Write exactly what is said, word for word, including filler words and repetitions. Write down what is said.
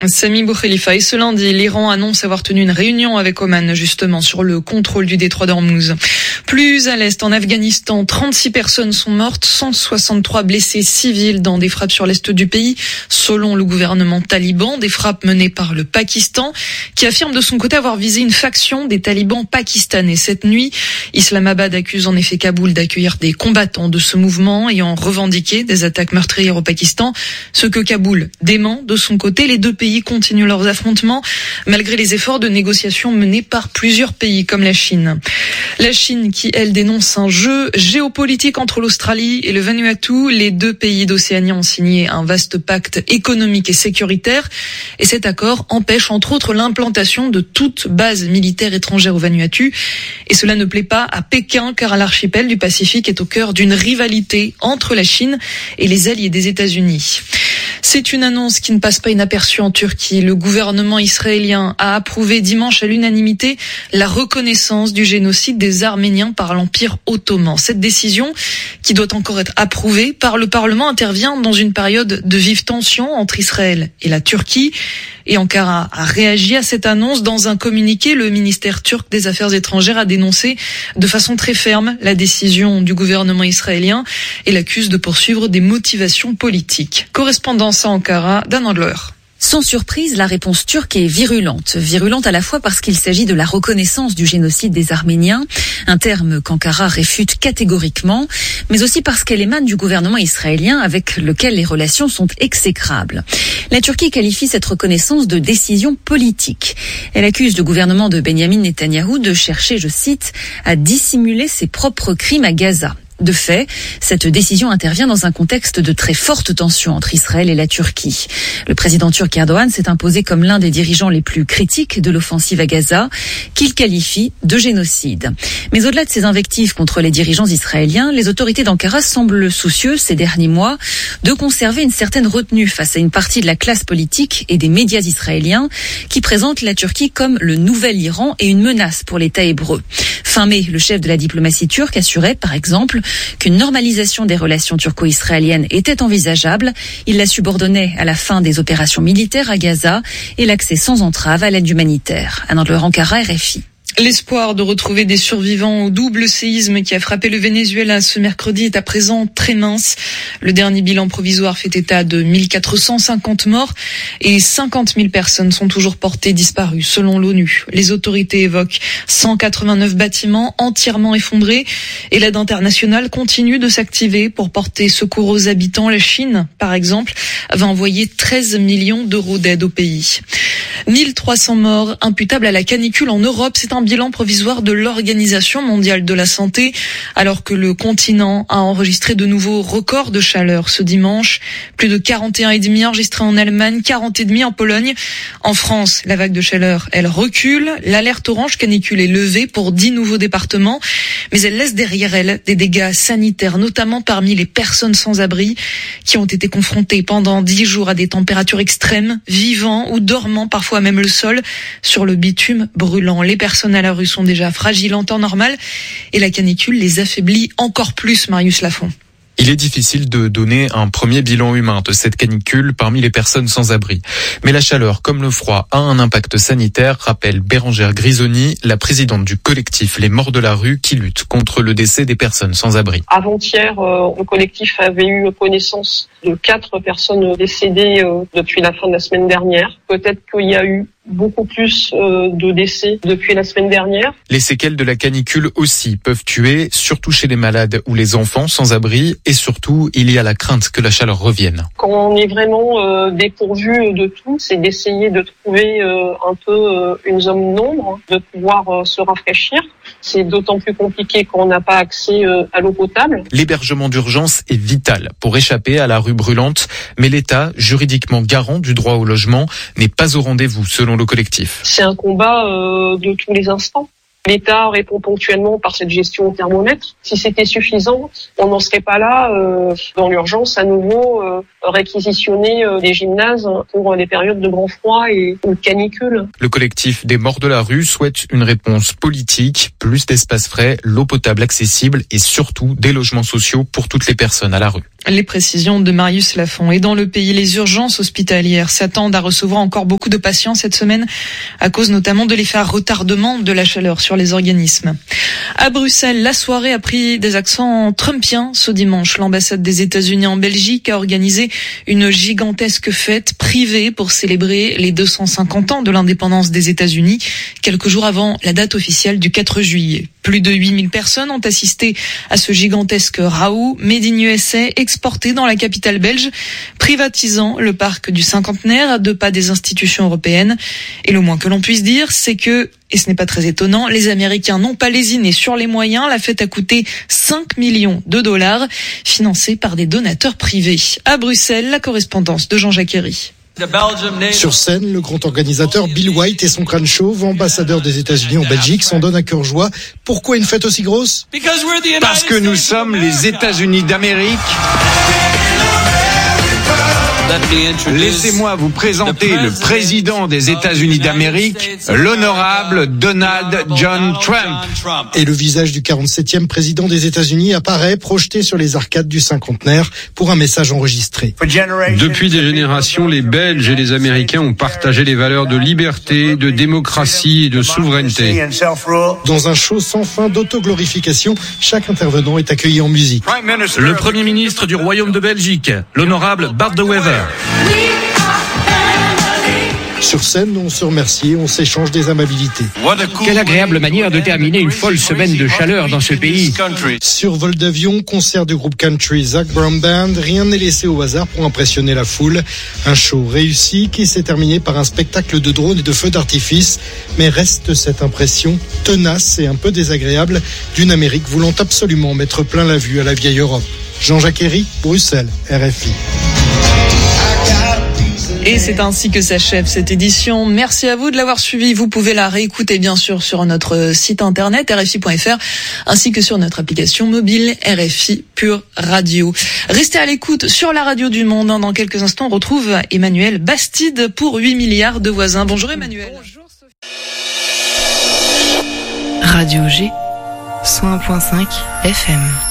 Sami Boukhelifa. Et ce lundi, l'Iran annonce avoir tenu une réunion avec Oman, justement, sur le contrôle du détroit d'Ormuz. Plus à l'est, en Afghanistan, trente-six personnes sont mortes, cent soixante-trois blessés civils dans des frappes sur l'est du pays, selon le gouvernement taliban. Des frappes menées par le Pakistan, qui affirme de son côté avoir visé une faction des talibans pakistanais. Cette nuit, Islamabad accuse en effet Kaboul d'accueillir des combattants de ce mouvement ayant revendiqué des attaques meurtrières au Pakistan, ce que Kaboul dément de son côté. Les deux pays continuent leurs affrontements malgré les efforts de négociation menés par plusieurs pays comme la Chine. La Chine qui, elle, dénonce un jeu géopolitique entre l'Australie et le Vanuatu. Les deux pays d'Océanie ont signé un vaste pacte économique et sécuritaire et cet accord empêche entre autres l'implantation de toute base militaire étrangère au Vanuatu. Et cela ne plaît pas à Pékin car l'archipel du Pacifique est au cœur d'une rivalité entre la Chine et les alliés des États-Unis. C'est une annonce qui ne passe pas inaperçue en Turquie. Le gouvernement israélien a approuvé dimanche à l'unanimité la reconnaissance du génocide des Arméniens par l'Empire ottoman. Cette décision, qui doit encore être approuvée par le Parlement, intervient dans une période de vive tension entre Israël et la Turquie. Et Ankara a réagi à cette annonce. Dans un communiqué, le ministère turc des Affaires étrangères a dénoncé de façon très ferme la décision du gouvernement israélien et l'accuse de poursuivre des motivations politiques. Correspondance à Ankara, Dan Handler. Sans surprise, la réponse turque est virulente. Virulente à la fois parce qu'il s'agit de la reconnaissance du génocide des Arméniens, un terme qu'Ankara réfute catégoriquement, mais aussi parce qu'elle émane du gouvernement israélien avec lequel les relations sont exécrables. La Turquie qualifie cette reconnaissance de décision politique. Elle accuse le gouvernement de Benyamin Netanyahou de chercher, je cite, à dissimuler ses propres crimes à Gaza. De fait, cette décision intervient dans un contexte de très forte tension entre Israël et la Turquie. Le président turc Erdogan s'est imposé comme l'un des dirigeants les plus critiques de l'offensive à Gaza, qu'il qualifie de génocide. Mais au-delà de ces invectives contre les dirigeants israéliens, les autorités d'Ankara semblent soucieuses ces derniers mois de conserver une certaine retenue face à une partie de la classe politique et des médias israéliens qui présentent la Turquie comme le nouvel Iran et une menace pour l'État hébreu. Fin mai, le chef de la diplomatie turque assurait, par exemple, qu'une normalisation des relations turco-israéliennes était envisageable. Il la subordonnait à la fin des opérations militaires à Gaza et l'accès sans entrave à l'aide humanitaire. Anand Le Ankara, R F I. L'espoir de retrouver des survivants au double séisme qui a frappé le Venezuela ce mercredi est à présent très mince. Le dernier bilan provisoire fait état de mille quatre cent cinquante morts et cinquante mille personnes sont toujours portées disparues selon l'ONU. Les autorités évoquent cent quatre-vingt-neuf bâtiments entièrement effondrés et l'aide internationale continue de s'activer pour porter secours aux habitants. La Chine, par exemple, va envoyer treize millions d'euros d'aide au pays. mille trois cents morts imputables à la canicule en Europe, c'est un bilan provisoire de l'Organisation mondiale de la santé, alors que le continent a enregistré de nouveaux records de chaleur ce dimanche. Plus de quarante et un virgule cinq enregistrés en Allemagne, quarante virgule cinq en Pologne. En France, la vague de chaleur, elle recule. L'alerte orange canicule est levée pour dix nouveaux départements, mais elle laisse derrière elle des dégâts sanitaires, notamment parmi les personnes sans abri qui ont été confrontées pendant dix jours à des températures extrêmes, vivant ou dormant parfois même le sol sur le bitume brûlant. Les personnes à la rue sont déjà fragiles en temps normal et la canicule les affaiblit encore plus, Marius Lafont. Il est difficile de donner un premier bilan humain de cette canicule parmi les personnes sans abri. Mais la chaleur, comme le froid, a un impact sanitaire, rappelle Bérangère Grisoni, la présidente du collectif Les Morts de la Rue qui lutte contre le décès des personnes sans abri. Avant-hier, euh, le collectif avait eu connaissance de quatre personnes décédées euh, depuis la fin de la semaine dernière. Peut-être qu'il y a eu beaucoup plus euh, de décès depuis la semaine dernière. Les séquelles de la canicule aussi peuvent tuer, surtout chez les malades ou les enfants sans abri. Et surtout, il y a la crainte que la chaleur revienne. Quand on est vraiment euh, dépourvu de tout, c'est d'essayer de trouver euh, un peu euh, une zone d'ombre, de pouvoir euh, se rafraîchir. C'est d'autant plus compliqué quand on n'a pas accès euh, à l'eau potable. L'hébergement d'urgence est vital pour échapper à la rue brûlante, mais l'État, juridiquement garant du droit au logement, n'est pas au rendez-vous selon le collectif. C'est un combat euh, de tous les instants. L'État répond ponctuellement par cette gestion au thermomètre. Si c'était suffisant, on n'en serait pas là euh, dans l'urgence à nouveau euh, réquisitionner euh, des gymnases pour les périodes de grand froid et de canicule. Le collectif des Morts de la Rue souhaite une réponse politique, plus d'espaces frais, l'eau potable accessible et surtout des logements sociaux pour toutes les personnes à la rue. Les précisions de Marius Lafont. Et dans le pays, les urgences hospitalières s'attendent à recevoir encore beaucoup de patients cette semaine, à cause notamment de l'effet retardement de la chaleur sur les organismes. À Bruxelles, la soirée a pris des accents trumpiens ce dimanche. L'ambassade des États-Unis en Belgique a organisé une gigantesque fête privée pour célébrer les deux cent cinquante ans de l'indépendance des États-Unis, quelques jours avant la date officielle du quatre juillet. Plus de huit mille personnes ont assisté à ce gigantesque raout Made in U S A exporté dans la capitale belge, privatisant le parc du cinquantenaire à deux pas des institutions européennes. Et le moins que l'on puisse dire, c'est que, et ce n'est pas très étonnant, les Américains n'ont pas lésiné sur les moyens. La fête a coûté cinq millions de dollars, financée par des donateurs privés. À Bruxelles, la correspondance de Jean-Jacques Herry. Sur scène, le grand organisateur Bill White et son crâne chauve, ambassadeur des États-Unis en Belgique, s'en donnent à cœur joie. Pourquoi une fête aussi grosse ? Parce que nous sommes les États-Unis d'Amérique. Laissez-moi vous présenter le président des États-Unis d'Amérique, l'honorable Donald John Trump. Et le visage du quarante-septième président des États-Unis apparaît projeté sur les arcades du cinquantenaire pour un message enregistré. Depuis des générations, les Belges et les Américains ont partagé les valeurs de liberté, de démocratie et de souveraineté. Dans un show sans fin d'autoglorification, chaque intervenant est accueilli en musique. Le Premier ministre du Royaume de Belgique, l'honorable Bart de Wever. Sur scène, on se remercie, on s'échange des amabilités. Quelle agréable manière de terminer une folle semaine de chaleur dans ce pays. Sur vol d'avion, concert du groupe country Zac Brown Band, rien n'est laissé au hasard pour impressionner la foule. Un show réussi qui s'est terminé par un spectacle de drones et de feux d'artifice. Mais reste cette impression tenace et un peu désagréable d'une Amérique voulant absolument mettre plein la vue à la vieille Europe. Jean-Jacques Herry, Bruxelles, R F I. Et c'est ainsi que s'achève cette édition. Merci à vous de l'avoir suivi. Vous pouvez la réécouter bien sûr sur notre site internet R F I point F R ainsi que sur notre application mobile R F I Pure Radio. Restez à l'écoute sur la radio du monde. Dans quelques instants, on retrouve Emmanuel Bastide pour huit milliards de voisins. Bonjour Emmanuel. Bonjour Sophie. Radio G, cent un virgule cinq F M.